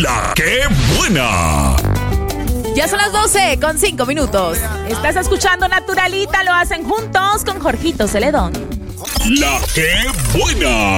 La que buena. Ya son las 12:05. Estás escuchando Naturalita, lo hacen juntos con Jorgito Celedón. La que buena.